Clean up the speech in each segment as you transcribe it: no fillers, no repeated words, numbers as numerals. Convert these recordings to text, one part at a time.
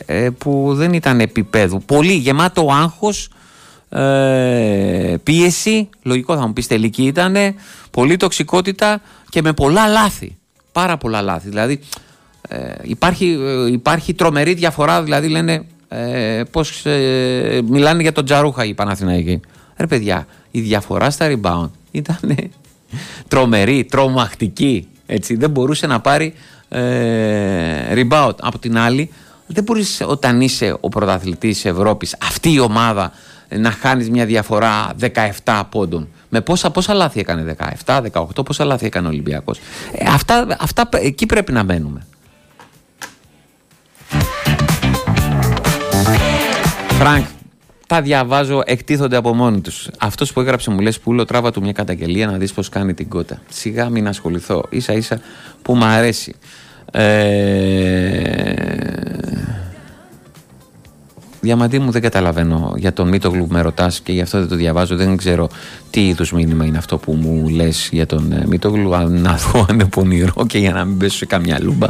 που δεν ήταν επίπεδου. Πολύ γεμάτο άγχος, πίεση, λογικό θα μου πεις, τελική ήτανε, πολλή τοξικότητα και με πολλά λάθη, πάρα πολλά λάθη. Δηλαδή υπάρχει τρομερή διαφορά, δηλαδή λένε πως μιλάνε για τον Τζαρούχα οι Παναθηναϊκοί. Ρε παιδιά, η διαφορά στα rebound ήταν τρομερή, τρομακτική, έτσι, δεν μπορούσε να πάρει rebound. Από την άλλη, δεν μπορείς όταν είσαι ο πρωταθλητής Ευρώπης, αυτή η ομάδα, να χάνεις μια διαφορά 17 πόντων. Με πόσα λάθη έκανε, 17, 18, πόσα λάθη έκανε ο Ολυμπιακός. Αυτά εκεί πρέπει να μένουμε. Φρανκ, τα διαβάζω, εκτίθονται από μόνοι τους. Αυτός που έγραψε μου λες Πούλο, τράβα του μια καταγγελία να δεις πως κάνει την κότα. Σιγά μην ασχοληθώ, ίσα ίσα που μ' αρέσει. Διαμαντή μου, δεν καταλαβαίνω για τον Μίτογλου που με ρωτάς και γι' αυτό δεν το διαβάζω. Δεν ξέρω τι είδους μήνυμα είναι αυτό που μου λες για τον Μίτογλου. Να δω αν είναι πονηρό και για να μην πέσω σε καμιά λούμπα.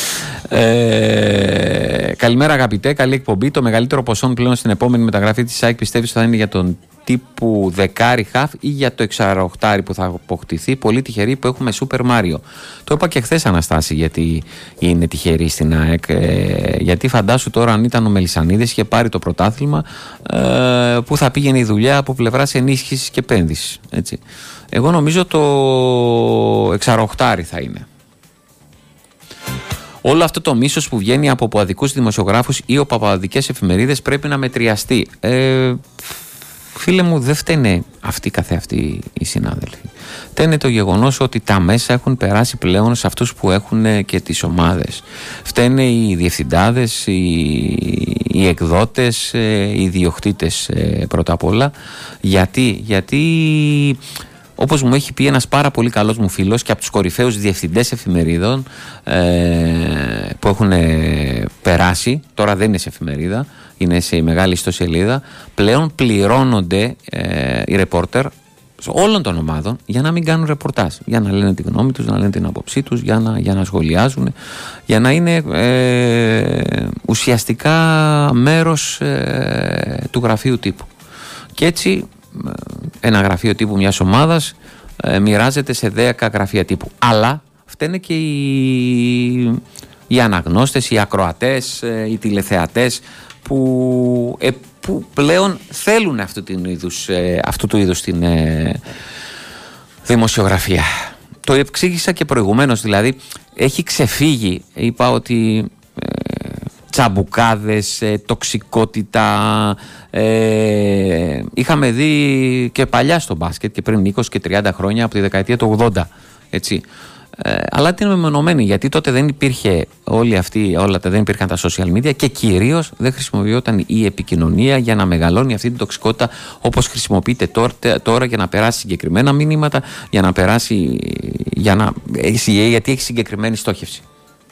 Καλημέρα αγαπητέ, καλή εκπομπή. Το μεγαλύτερο ποσό πλέον στην επόμενη μεταγραφή της ΑΕΚ πιστεύεις θα είναι για τον τύπου δεκάρι χαφ ή για το εξαροχτάρι που θα αποκτηθεί? Πολύ τυχερή που έχουμε Super Mario. Το είπα και χθες, Αναστάση, γιατί είναι τυχερή στην ΑΕΚ. Γιατί φαντάσου τώρα αν ήταν ο Μελισσανίδης είχε πάρει το πρωτάθλημα, που θα πήγαινε η δουλειά από πλευράς ενίσχυσης και επένδυσης. Έτσι. Εγώ νομίζω το εξαροχτάρι θα είναι. Όλο αυτό το μίσος που βγαίνει από παπαδικούς δημοσιογράφους ή από παπαδικές εφημερίδες πρέπει να μετριαστεί. Φίλε μου, δεν φταίνε αυτοί καθεαυτοί οι συνάδελφοι. Φταίνε το γεγονός ότι τα μέσα έχουν περάσει πλέον σε αυτούς που έχουν και τις ομάδες. Φταίνε οι διευθυντάδες, οι εκδότες, οι ιδιοκτήτες πρώτα απ' όλα. Γιατί όπως μου έχει πει ένας πάρα πολύ καλός μου φίλος και από τους κορυφαίους διευθυντές εφημερίδων που έχουν περάσει, τώρα δεν είναι σε εφημερίδα, είναι σε μεγάλη ιστοσελίδα, πλέον πληρώνονται οι ρεπόρτερ όλων των ομάδων για να μην κάνουν ρεπορτάζ, για να λένε τη γνώμη τους, να λένε την άποψή τους, για να σχολιάζουν, για να είναι ουσιαστικά μέρος του γραφείου τύπου. Και έτσι ένα γραφείο τύπου μιας ομάδας μοιράζεται σε 10 γραφεία τύπου. Αλλά φταίνε και οι αναγνώστες, οι ακροατές, οι τηλεθεατές που πλέον θέλουν αυτού του είδους την δημοσιογραφία. Το εξήγησα και προηγουμένως, δηλαδή έχει ξεφύγει, είπα ότι τσαμπουκάδες, τοξικότητα, είχαμε δει και παλιά στο μπάσκετ και πριν 20 και 30 χρόνια, από τη δεκαετία του 80, έτσι. Αλλά ήταν μεμονωμένοι, γιατί τότε δεν υπήρχε δεν υπήρχαν τα social media και κυρίως δεν χρησιμοποιόταν η επικοινωνία για να μεγαλώνει αυτή την τοξικότητα όπως χρησιμοποιείται τώρα για να περάσει συγκεκριμένα μηνύματα, γιατί έχει συγκεκριμένη στόχευση.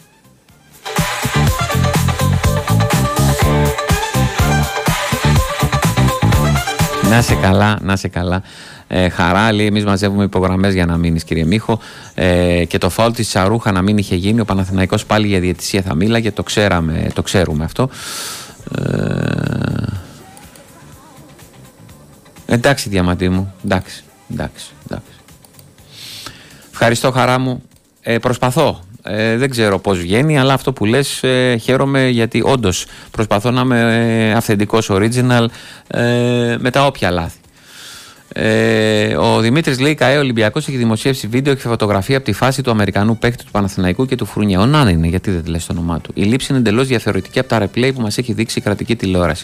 Να σε καλά. Χαρά, λέει, εμείς μαζεύουμε υπογραμμές για να μείνεις, κύριε Μίχο. Και το φάουλ της Σαρούχα να μην είχε γίνει, ο Παναθηναϊκός πάλι για διαιτησία θα μίλαγε, το ξέρουμε αυτό. Εντάξει, Διαμαντή μου, εντάξει. Ευχαριστώ, χαρά μου. Προσπαθώ. Δεν ξέρω πώς βγαίνει, αλλά αυτό που λες χαίρομαι, γιατί όντως προσπαθώ να είμαι αυθεντικός, original, με τα όποια λάθη. Ο Δημήτρης λέει: ΚΑΕ Ολυμπιακός έχει δημοσιεύσει βίντεο και φωτογραφία από τη φάση του Αμερικανού παίκτη του Παναθηναϊκού και του Φρουνιαού. Να είναι, γιατί δεν λες το όνομά του. Η λήψη είναι εντελώς διαφορετική από τα replay που μας έχει δείξει η κρατική τηλεόραση.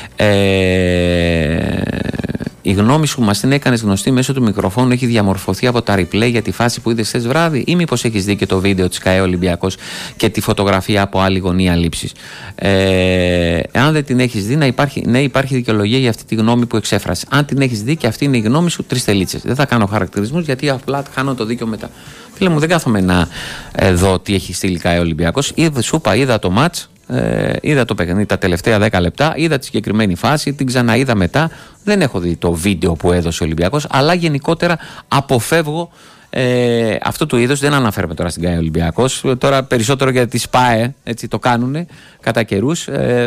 Η γνώμη σου που μας την έκανες γνωστή μέσω του μικροφόνου έχει διαμορφωθεί από τα replay για τη φάση που είδες χθες βράδυ, ή μήπως έχεις δει και το βίντεο της ΚΑΕ Ολυμπιακός και τη φωτογραφία από άλλη γωνία λήψης? Αν δεν την έχεις δει, υπάρχει δικαιολογία για αυτή τη γνώμη που εξέφρασες. Αν την έχεις δει και αυτή είναι η γνώμη σου, 3 τελίτσες. Δεν θα κάνω χαρακτηρισμούς, γιατί απλά χάνω το δίκιο μετά. Φίλε μου, δεν κάθομαι να δω τι έχει στείλει ΚΑΕ Ολυμπιακός. Είδα το μάτς. Είδα το παιχνίδι τα τελευταία 10 λεπτά, είδα τη συγκεκριμένη φάση, την ξαναείδα μετά. Δεν έχω δει το βίντεο που έδωσε ο Ολυμπιακός, αλλά γενικότερα αποφεύγω αυτό του είδους. Δεν αναφέρομαι τώρα στην ΚΑΕ Ολυμπιακός, τώρα περισσότερο γιατί τη ΣΠΑΕ, έτσι το κάνουνε κατά καιρούς.